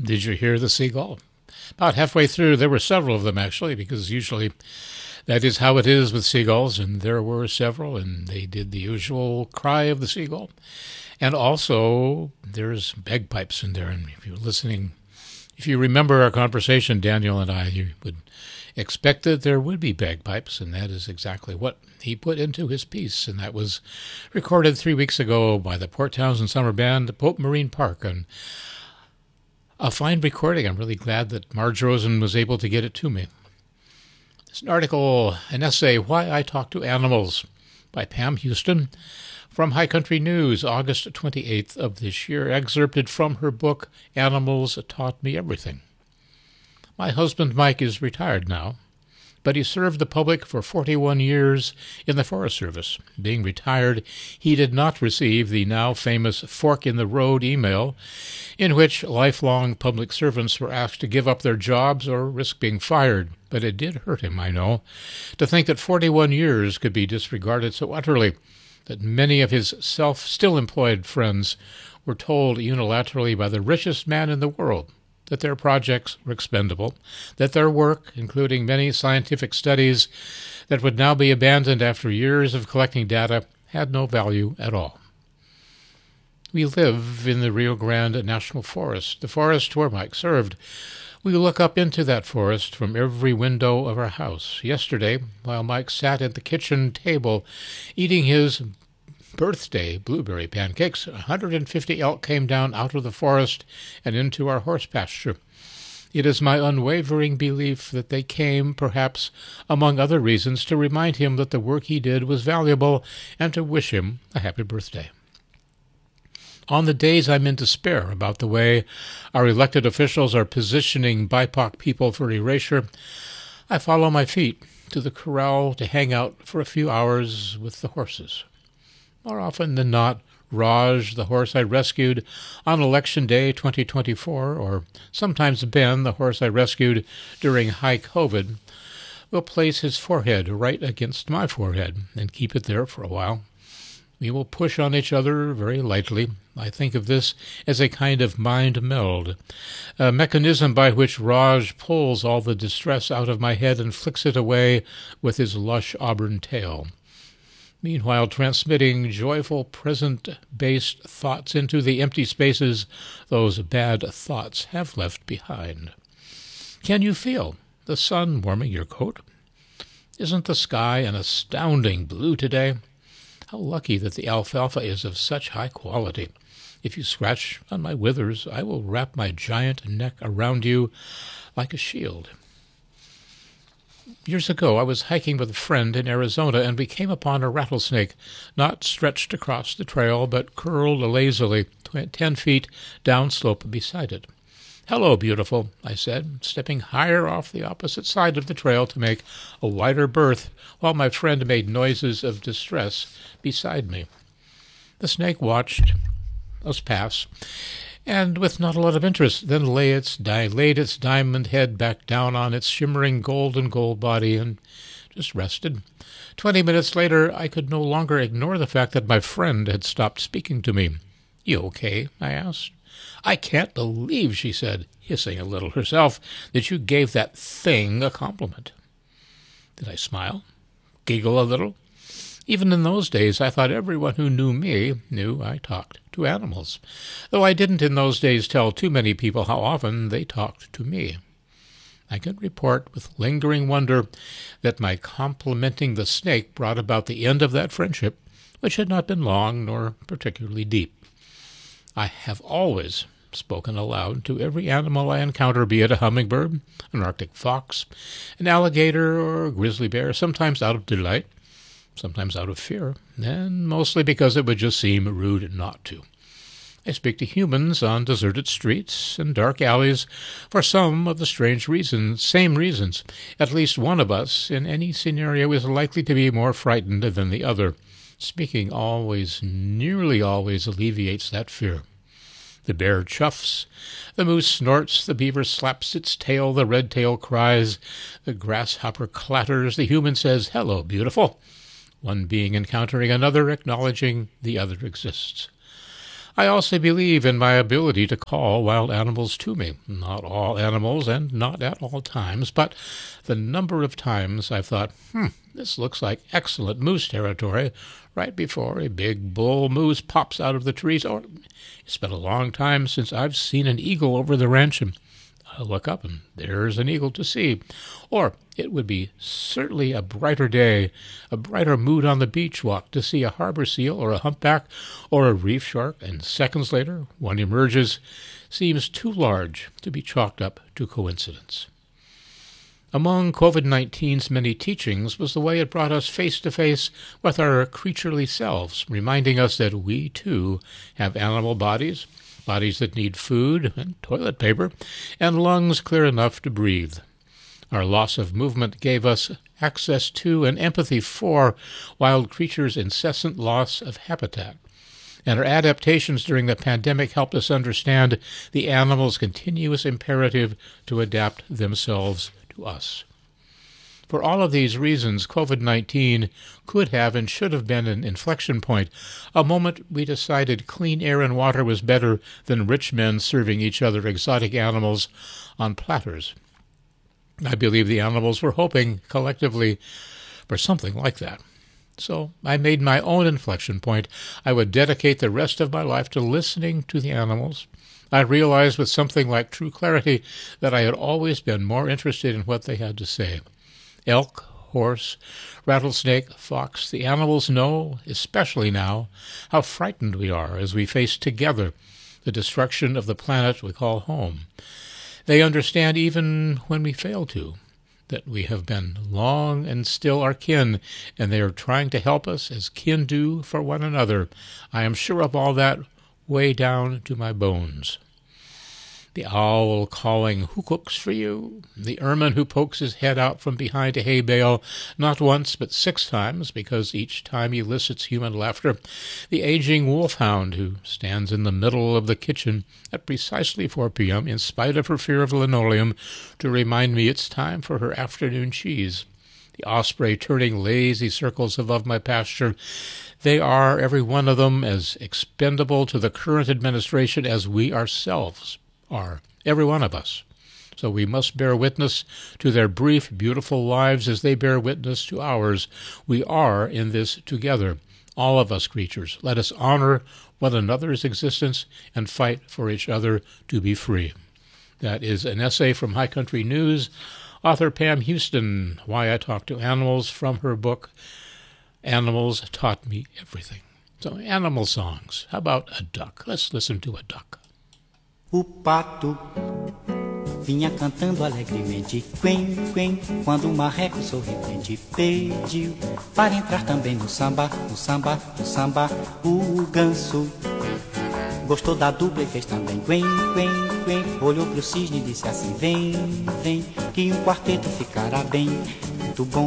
Did you hear the seagull? About halfway through, there were several of them, actually, because usually that is how it is with seagulls, and there were several, and they did the usual cry of the seagull. And also, there's bagpipes in there, and if you're listening, if you remember our conversation, Daniel and I, you would expect that there would be bagpipes, and that is exactly what he put into his piece, and that was recorded 3 weeks ago by the Port Townsend Summer Band at Pope Marine Park, and a fine recording. I'm really glad that Marge Rosen was able to get it to me. It's an article, an essay, Why I Talk to Animals, by Pam Houston, from High Country News, August 28th of this year, excerpted from her book, Animals Taught Me Everything. My husband Mike is retired now, but he served the public for 41 years in the Forest Service. Being retired, he did not receive the now famous fork in the road email, in which lifelong public servants were asked to give up their jobs or risk being fired. But it did hurt him, I know, to think that 41 years could be disregarded so utterly that many of his still employed friends were told unilaterally by the richest man in the world that their projects were expendable, that their work, including many scientific studies that would now be abandoned after years of collecting data, had no value at all. We live in the Rio Grande National Forest, the forest where Mike served. We look up into that forest from every window of our house. Yesterday, while Mike sat at the kitchen table eating his birthday blueberry pancakes, 150 elk came down out of the forest and into our horse pasture. It is my unwavering belief that they came, perhaps among other reasons, to remind him that the work he did was valuable and to wish him a happy birthday. On the days I'm in despair about the way our elected officials are positioning BIPOC people for erasure, I follow my feet to the corral to hang out for a few hours with the horses. More often than not, Raj, the horse I rescued on Election Day 2024, or sometimes Ben, the horse I rescued during high COVID, will place his forehead right against my forehead and keep it there for a while. We will push on each other very lightly. I think of this as a kind of mind meld, a mechanism by which Raj pulls all the distress out of my head and flicks it away with his lush auburn tail, meanwhile transmitting joyful present-based thoughts into the empty spaces those bad thoughts have left behind. Can you feel the sun warming your coat? Isn't the sky an astounding blue today? How lucky that the alfalfa is of such high quality. If you scratch on my withers, I will wrap my giant neck around you like a shield. Years ago, I was hiking with a friend in Arizona, and we came upon a rattlesnake, not stretched across the trail, but curled lazily 10 feet downslope beside it. "Hello, beautiful," I said, stepping higher off the opposite side of the trail to make a wider berth, while my friend made noises of distress beside me. The snake watched us pass, and with not a lot of interest, then laid its diamond head back down on its shimmering gold body and just rested. 20 minutes later, I could no longer ignore the fact that my friend had stopped speaking to me. "You okay?" I asked. "I can't believe," she said, hissing a little herself, "that you gave that thing a compliment." Did I smile? Giggle a little? Even in those days, I thought everyone who knew me knew I talked to animals, though I didn't in those days tell too many people how often they talked to me. I can report with lingering wonder that my complimenting the snake brought about the end of that friendship, which had not been long nor particularly deep. I have always spoken aloud to every animal I encounter, be it a hummingbird, an Arctic fox, an alligator, or a grizzly bear, sometimes out of delight, sometimes out of fear, and mostly because it would just seem rude not to. I speak to humans on deserted streets and dark alleys for some of the same reasons. At least one of us in any scenario is likely to be more frightened than the other. Speaking nearly always alleviates that fear. The bear chuffs, the moose snorts, the beaver slaps its tail, the red-tail cries, the grasshopper clatters, the human says, "Hello, beautiful," one being encountering another, acknowledging the other exists. I also believe in my ability to call wild animals to me. Not all animals and not at all times, but the number of times I've thought, this looks like excellent moose territory, right before a big bull moose pops out of the trees. Or it's been a long time since I've seen an eagle over the ranch, and I look up and there's an eagle to see. Or it would be certainly a brighter day, a brighter mood on the beach walk to see a harbor seal or a humpback or a reef shark, and seconds later one emerges, seems too large to be chalked up to coincidence. Among COVID-19's many teachings was the way it brought us face to face with our creaturely selves, reminding us that we, too, have animal bodies that need food and toilet paper, and lungs clear enough to breathe. Our loss of movement gave us access to and empathy for wild creatures' incessant loss of habitat. And our adaptations during the pandemic helped us understand the animals' continuous imperative to adapt themselves to us. For all of these reasons, COVID-19 could have and should have been an inflection point, a moment we decided clean air and water was better than rich men serving each other exotic animals on platters. I believe the animals were hoping, collectively, for something like that. So I made my own inflection point. I would dedicate the rest of my life to listening to the animals. I realized with something like true clarity that I had always been more interested in what they had to say. Elk, horse, rattlesnake, fox, the animals know, especially now, how frightened we are as we face together the destruction of the planet we call home. They understand even when we fail to, that we have been long and still our kin, and they are trying to help us as kin do for one another. I am sure of all that way down to my bones. The owl calling, "Who cooks for you?" The ermine who pokes his head out from behind a hay bale, not once but 6 times, because each time elicits human laughter. The aging wolfhound who stands in the middle of the kitchen at precisely 4 p.m., in spite of her fear of linoleum, to remind me it's time for her afternoon cheese. The osprey turning lazy circles above my pasture. They are, every one of them, as expendable to the current administration as we ourselves are, every one of us. So we must bear witness to their brief, beautiful lives as they bear witness to ours. We are in this together, all of us creatures. Let us honor one another's existence and fight for each other to be free. That is an essay from High Country News, author Pam Houston, Why I Talk to Animals, from her book, Animals Taught Me Everything. So animal songs. How about a duck? Let's listen to a duck. O pato vinha cantando alegremente, quen, quen, quando o marreco sorridente pediu para entrar também no samba, no samba, no samba. O ganso gostou da dupla e fez também quen, quen, quen. Olhou pro cisne e disse assim: vem, vem, que um quarteto ficará bem, muito bom.